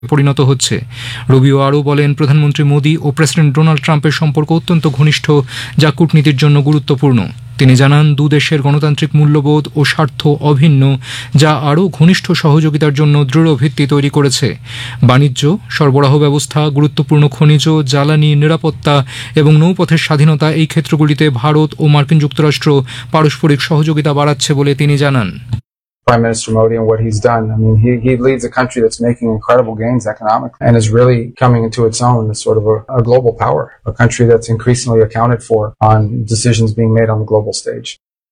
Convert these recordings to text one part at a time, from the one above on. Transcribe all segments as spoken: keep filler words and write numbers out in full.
পরিণত হচ্ছে। রুবিও আরও বলেন, প্রধানমন্ত্রী মোদি ও প্রেসিডেন্ট ডোনাল্ড ট্রাম্পের সম্পর্ক অত্যন্ত ঘনিষ্ঠ, যা কূটনীতির জন্য গুরুত্বপূর্ণ। তিনি জানান, দু দেশের গণতান্ত্রিক মূল্যবোধ ও স্বার্থ অভিন্ন, যা আরও ঘনিষ্ঠ সহযোগিতার জন্য দৃঢ় ভিত্তি তৈরি করেছে। বাণিজ্য, সরবরাহ ব্যবস্থা, গুরুত্বপূর্ণ খনিজ, জ্বালানি, নিরাপত্তা এবং নৌপথের স্বাধীনতা, এই ক্ষেত্রগুলিতে ভারত ও মার্কিন যুক্তরাষ্ট্র পারস্পরিক সহযোগিতা বাড়াচ্ছে বলে তিনি জানান। Prime Minister Modi and what he's done. I mean, he, he leads a country that's making incredible gains economically and is really coming into its own as sort of a, a global power, a country that's increasingly accounted for on decisions being made on the global stage.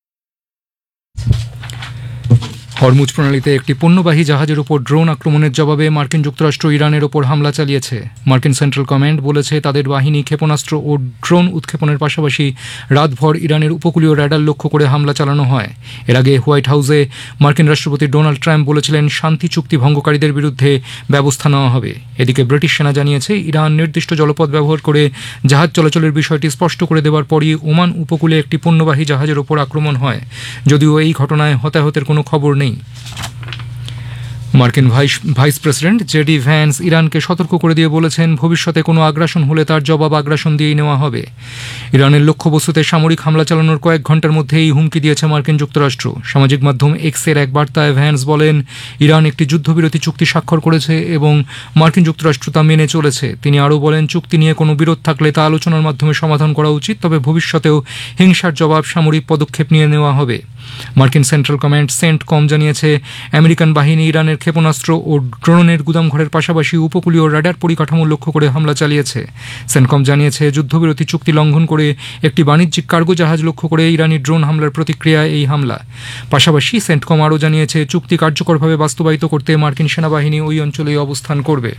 Hormuz প্রণালীতে একটি পণ্যবাহী জাহাজের ওপর drone আক্রমণের জবাবে মার্কিন যুক্তরাষ্ট্র ইরানের ওপর হামলা চালিয়েছে। মার্কিন সেন্ট্রাল কমান্ড বলেছে, তাদের বাহিনী ক্ষেপণাস্ত্র ও ড্রোন উৎক্ষেপণের পাশাপাশি রাতভর ইরানের উপকূলীয় র্যাডার লক্ষ্য করে হামলা চালানো হয়। এর আগে হোয়াইট হাউসে মার্কিন রাষ্ট্রপতি ডোনাল্ড ট্রাম্প বলেছিলেন, শান্তি চুক্তি ভঙ্গকারীদের বিরুদ্ধে ব্যবস্থা নেওয়া হবে। এদিকে ব্রিটিশ সেনা জানিয়েছে, ইরান নির্দিষ্ট জলপথ ব্যবহার করে জাহাজ চলাচলের বিষয়টি স্পষ্ট করে দেওয়ার পরই ওমান উপকূলে একটি পণ্যবাহী জাহাজের ওপর আক্রমণ হয়, যদিও এই ঘটনায় হতাহতের কোনো খবর নেই। মার্কিন vice vice president JD Vance ইরানকে সতর্ক করে দিয়ে বলেছেন, ভবিষ্যতে কোনো আগ্রাসন হলে তার জবাব আগ্রাসন দিয়েই নেওয়া হবে। ইরানের লক্ষ্যবস্তুতে সামরিক হামলা চালানোর কয়েক ঘন্টার মধ্যেই হুমকি দিয়েছে মার্কিন যুক্তরাষ্ট্র। সামাজিক মাধ্যম এক্সের এক বার্তায় ভ্যান্স বলেন, ইরান একটি যুদ্ধবিরতি চুক্তি স্বাক্ষর করেছে এবং মার্কিন যুক্তরাষ্ট্র তা মেনে চলেছে। তিনি আরও বলেন, চুক্তি নিয়ে কোনো বিরোধ থাকলে তা আলোচনার মাধ্যমে সমাধান করা উচিত, তবে ভবিষ্যতেও হিংসার জবাব সামরিক পদক্ষেপ নিয়ে নেওয়া হবে। মার্কিন সেন্ট্রাল কমান্ড সেন্টকম জানিয়েছে, আমেরিকান বাহিনী ইরানের ক্ষেপণাস্ত্র ও ড্রোনের গুদামঘরের পাশাপাশি উপকূলীয় র্যাডার পরিকাঠামো লক্ষ্য করে হামলা চালিয়েছে। সেন্টকম জানিয়েছে, যুদ্ধবিরতি চুক্তি লঙ্ঘন করে একটি বাণিজ্যিক কার্গো জাহাজ লক্ষ্য করে ইরানি ড্রোন হামলার প্রতিক্রিয়ায় এই হামলা। পাশাপাশি সেন্টকম আরও জানিয়েছে, চুক্তি কার্যকরভাবে বাস্তবায়িত করতে মার্কিন সেনাবাহিনী ওই অঞ্চলেই অবস্থান করবে।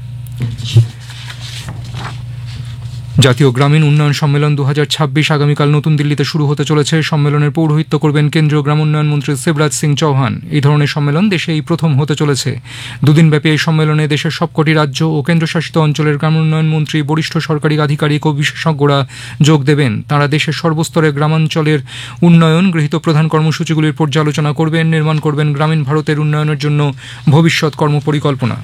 জাতীয় গ্রামীণ উন্নয়ন সম্মেলন দু হাজার ছাব্বিশ আগামীকাল নতুন দিল্লিতে শুরু হতে চলেছে। সম্মেলনের পৌরোহিত্য করবেন কেন্দ্রীয় গ্রামোন্নয়ন মন্ত্রী শিবরাজ সিং চৌহান। এই ধরনের সম্মেলন দেশে এই প্রথম হতে চলেছে। দুদিনব্যাপী এই সম্মেলনে দেশের সবকটি রাজ্য ও কেন্দ্রশাসিত অঞ্চলের গ্রামোন্নয়ন মন্ত্রী, বরিষ্ঠ সরকারি আধিকারিক ও বিশেষজ্ঞরা যোগ দেবেন। তাঁরা দেশের সর্বস্তরের গ্রামাঞ্চলের উন্নয়ন গৃহীত প্রধান কর্মসূচিগুলির পর্যালোচনা করবেন, নির্মাণ করবেন গ্রামীণ ভারতের উন্নয়নের জন্য ভবিষ্যৎ কর্মপরিকল্পনা।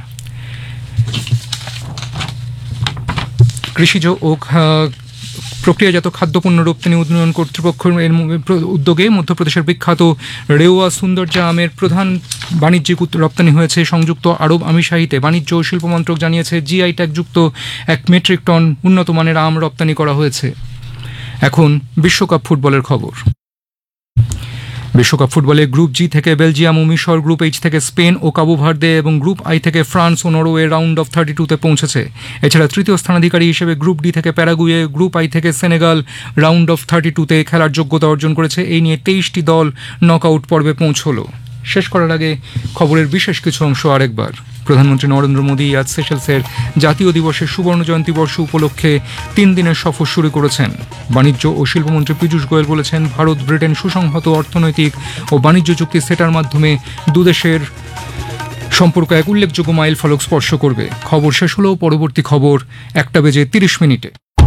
কৃষিজ ও প্রক্রিয়াজাত খাদ্যপণ্য রপ্তানি উন্নয়ন কর্তৃপক্ষের উদ্যোগে মধ্যপ্রদেশের বিখ্যাত রেওয়া সৌন্দর্যা আমের প্রধান বাণিজ্যিক রপ্তানি হয়েছে সংযুক্ত আরব আমিরশাহিতে। বাণিজ্য ও শিল্প মন্ত্রক জানিয়েছে, জিআই ট্যাগযুক্ত এক মেট্রিক টন উন্নত মানের আম রপ্তানি করা হয়েছে। এখন বিশ্বকাপ ফুটবলের খবর। বিশ্বকাপ ফুটবলে গ্রুপ জি থেকে বেলজিয়াম ও মিশর, গ্রুপ এইচ থেকে স্পেন ও কাবু ভার্দে এবং গ্রুপ আই থেকে France O Norway round of thirty টুতে পৌঁছেছে। এছাড়া তৃতীয় স্থানাধিকারী হিসেবে গ্রুপ ডি থেকে প্যারাগুয়ে, গ্রুপ আই থেকে সেনেগাল রাউন্ড অফ থার্টি টুতে খেলার যোগ্যতা অর্জন করেছে। এই নিয়ে তেইশটি দল নকআউট পর্বে পৌঁছল। শেষ করার আগে খবরের বিশেষ কিছু অংশ আরেকবার। প্রধানমন্ত্রী নরেন্দ্র মোদী আজ সেশেলসের জাতীয় দিবসের সুবর্ণ জয়ন্তী বর্ষ উপলক্ষে তিন দিনের সফর শুরু করেছেন। বাণিজ্য ও শিল্পমন্ত্রী পীযূষ গোয়েল বলেছেন, ভারত ব্রিটেন সুসংহত অর্থনৈতিক ও বাণিজ্য চুক্তি সেটার মাধ্যমে দুদেশের সম্পর্ক এক উল্লেখযোগ্য মাইল ফলক স্পর্শ করবে। খবর শেষ হলো। পরবর্তী খবর একটা বেজে তিরিশ মিনিটে।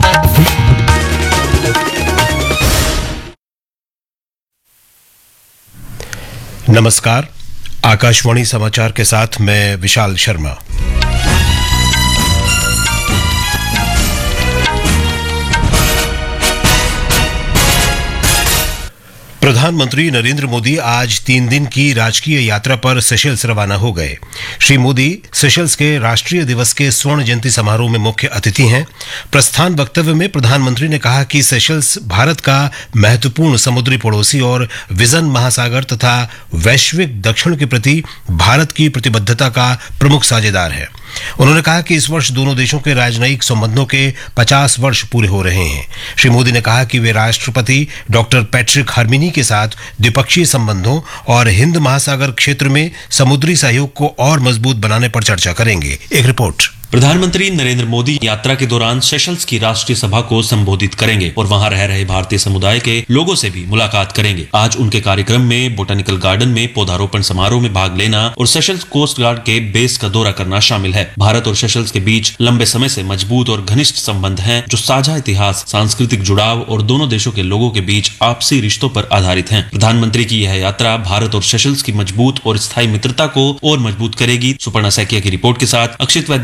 नमस्कार, आकाशवाणी समाचार के साथ मैं विशाल शर्मा। प्रधानमंत्री नरेंद्र मोदी आज तीन दिन की राजकीय यात्रा पर सेशल्स रवाना हो गए। श्री मोदी सेशल्स के राष्ट्रीय दिवस के स्वर्ण जयंती समारोह में मुख्य अतिथि हैं। प्रस्थान वक्तव्य में प्रधानमंत्री ने कहा कि सेशल्स भारत का महत्वपूर्ण समुद्री पड़ोसी और विजन महासागर तथा वैश्विक दक्षिण के प्रति भारत की प्रतिबद्धता का प्रमुख साझेदार है। उन्होंने कहा कि इस वर्ष दोनों देशों के राजनयिक संबंधों के पचास वर्ष पूरे हो रहे हैं। श्री मोदी ने कहा कि वे राष्ट्रपति डॉक्टर पैट्रिक हर्मिनी के साथ द्विपक्षीय संबंधों और हिंद महासागर क्षेत्र में समुद्री सहयोग को और मजबूत बनाने पर चर्चा करेंगे। एक रिपोर्ट। प्रधानमंत्री नरेंद्र मोदी यात्रा के दौरान सेशल्स की राष्ट्रीय सभा को संबोधित करेंगे और वहां रह रहे भारतीय समुदाय के लोगों से भी मुलाकात करेंगे। आज उनके कार्यक्रम में बोटेनिकल गार्डन में पौधारोपण समारोह में भाग लेना और सेशल्स कोस्ट गार्ड के बेस का दौरा करना शामिल है। भारत और सेशल्स के बीच लंबे समय से मजबूत और घनिष्ठ संबंध हैं, जो साझा इतिहास, सांस्कृतिक जुड़ाव और दोनों देशों के लोगों के बीच आपसी रिश्तों पर आधारित हैं। प्रधानमंत्री की यह यात्रा भारत और सेशल्स की मजबूत और स्थायी मित्रता को और मजबूत करेगी। सुपर्णा सैकिया की रिपोर्ट के साथ अक्षित